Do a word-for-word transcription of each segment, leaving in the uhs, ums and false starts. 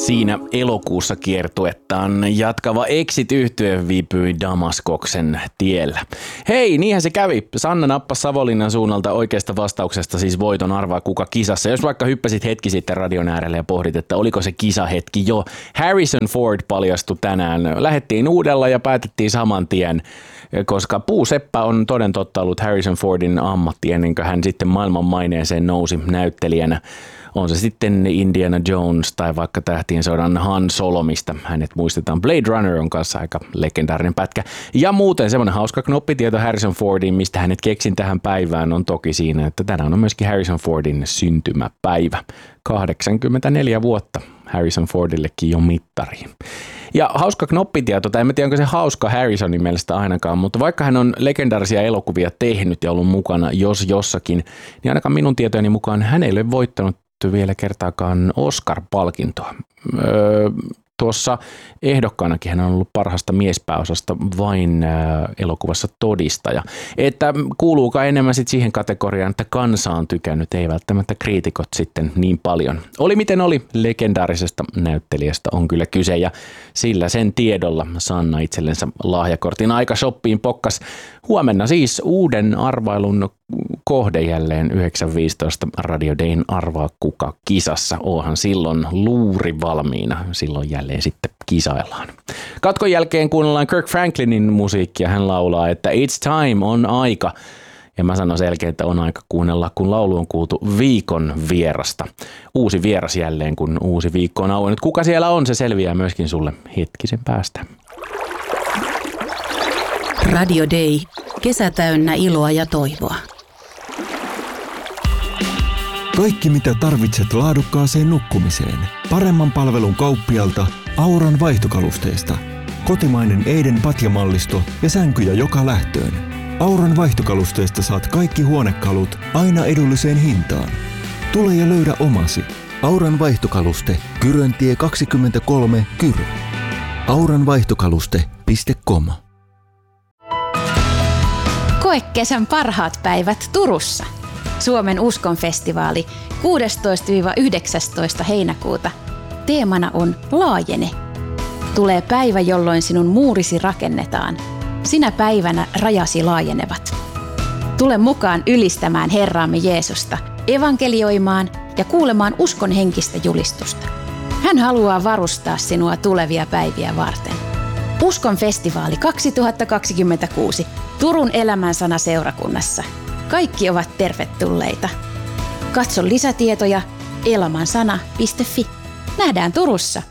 Siinä elokuussa kiertuettaan jatkava Exit-yhtye viipyi Damaskoksen tiellä. Hei, niinhän se kävi. Sanna nappasi Savonlinnan suunnalta oikeasta vastauksesta siis voiton arvaa kuka kisassa. Jos vaikka hyppäsit hetki sitten radion äärelle ja pohdit, että oliko se kisahetki jo. Harrison Ford paljastui tänään. Lähettiin uudella ja päätettiin saman tien, koska puuseppä on toden totta ollut Harrison Fordin ammatti ennen kuin hän sitten maailman maineeseen nousi näyttelijänä. On se sitten Indiana Jones tai vaikka Tähtien sodan Han Solo, mistä hänet muistetaan. Blade Runner on kanssa aika legendaarinen pätkä. Ja muuten semmoinen hauska knoppitieto Harrison Fordiin, mistä hänet keksin tähän päivään, on toki siinä, että tänään on myöskin Harrison Fordin syntymäpäivä. kahdeksankymmentäneljä vuotta Harrison Fordillekin jo mittariin. Ja hauska knoppitieto, tai en tiedä onko se hauska Harrisonin mielestä ainakaan, mutta vaikka hän on legendaarisia elokuvia tehnyt ja ollut mukana jos jossakin, niin ainakaan minun tietojeni mukaan hän ei ole voittanut vielä kertaakaan Oscar-palkintoa. Öö, tuossa ehdokkaanakin hän on ollut parhaasta miespääosasta vain ää, elokuvassa Todistaja. Että kuuluukaan enemmän sit siihen kategoriaan, että kansa on tykännyt, ei välttämättä kriitikot sitten niin paljon. Oli miten oli, legendaarisesta näyttelijästä on kyllä kyse ja sillä sen tiedolla Sanna itsellensä lahjakortin aika shoppiin pokkas. Huomenna siis uuden arvailun kohde jälleen yhdeksän viisitoista Radio Dayn Arvaa kuka kisassa. Oohan silloin luuri valmiina. Silloin jälleen sitten kisaillaan. Katkon jälkeen kuunnellaan Kirk Franklinin musiikkia. Hän laulaa, että It's time, on aika. Ja mä sanon selkeä, että on aika kuunnella, kun laulu on kuultu viikon vierasta. Uusi vieras jälleen, kun uusi viikko on auennut. Kuka siellä on, se selviää myöskin sulle hetkisen päästä. Radio Day. Kesä täynnä iloa ja toivoa. Kaikki mitä tarvitset laadukkaaseen nukkumiseen. Paremman palvelun kauppialta Auran vaihtokalusteesta. Kotimainen Eiden patjamallisto ja sänkyjä joka lähtöön. Auran vaihtokalusteesta saat kaikki huonekalut aina edulliseen hintaan. Tule ja löydä omasi. Auran vaihtokaluste, Kyröntie kaksikymmentäkolme, Kyrö. auranvaihtokaluste piste com. Koe kesän parhaat päivät Turussa. Suomen uskonfestivaali kuudestoista yhdeksästoista heinäkuuta. Teemana on Laajene. Tulee päivä, jolloin sinun muurisi rakennetaan. Sinä päivänä rajasi laajenevat. Tule mukaan ylistämään Herraamme Jeesusta, evankelioimaan ja kuulemaan uskon henkistä julistusta. Hän haluaa varustaa sinua tulevia päiviä varten. Uskon festivaali kaksituhattakaksikymmentäkuusi Turun elämänsana seurakunnassa. Kaikki ovat tervetulleita. Katso lisätietoja elämänsana piste fi. Nähdään Turussa.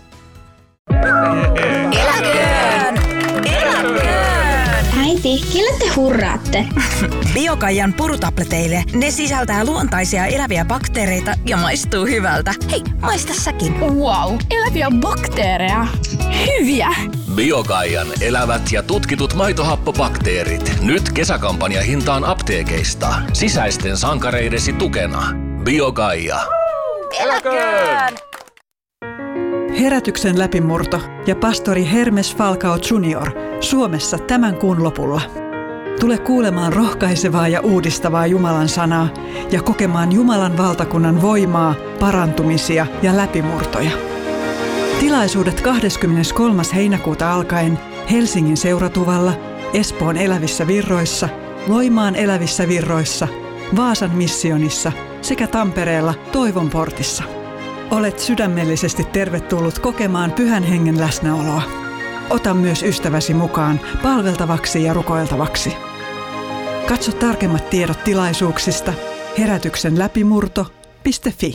Eläköön! Eläköön! Äiti, kelle te hurraatte? Biokaijan purutableteille. Ne sisältää luontaisia eläviä bakteereita ja maistuu hyvältä. Hei, maista säkin. Wow, eläviä bakteereja. Hyviä! Biokaijan elävät ja tutkitut maitohappobakteerit. Nyt kesäkampanja hintaan apteekeista. Sisäisten sankareidesi tukena. Biokaija. Eläköön! Herätyksen läpimurto ja pastori Hermes Falcao junior Suomessa tämän kuun lopulla. Tule kuulemaan rohkaisevaa ja uudistavaa Jumalan sanaa ja kokemaan Jumalan valtakunnan voimaa, parantumisia ja läpimurtoja. Tilaisuudet kahdeskymmeneskolmas heinäkuuta alkaen Helsingin Seuratuvalla, Espoon Elävissä Virroissa, Loimaan Elävissä Virroissa, Vaasan missionissa sekä Tampereella Toivon portissa. Olet sydämellisesti tervetullut kokemaan Pyhän Hengen läsnäoloa. Ota myös ystäväsi mukaan palveltavaksi ja rukoiltavaksi. Katso tarkemmat tiedot tilaisuuksista herätyksen läpimurto piste fi.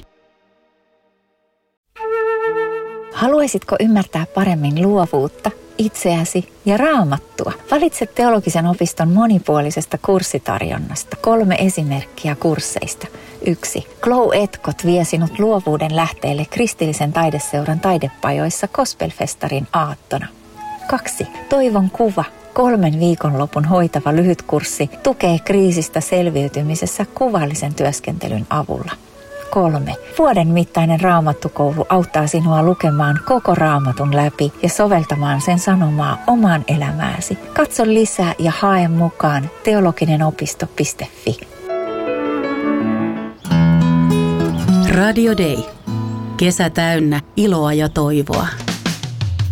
Haluaisitko ymmärtää paremmin luovuutta, itseäsi ja Raamattua? Valitse teologisen opiston monipuolisesta kurssitarjonnasta kolme esimerkkiä kursseista. yksi. Glow Etkot vie sinut luovuuden lähteelle kristillisen taideseuran taidepajoissa Gospelfestarin aattona. kaksi. Toivon kuva. Kolmen viikonlopun hoitava lyhytkurssi tukee kriisistä selviytymisessä kuvallisen työskentelyn avulla. kolme. Vuoden mittainen raamattukoulu auttaa sinua lukemaan koko raamatun läpi ja soveltamaan sen sanomaa omaan elämääsi. Katso lisää ja hae mukaan teologinen-opisto piste fi. Radio Day. Kesä täynnä iloa ja toivoa.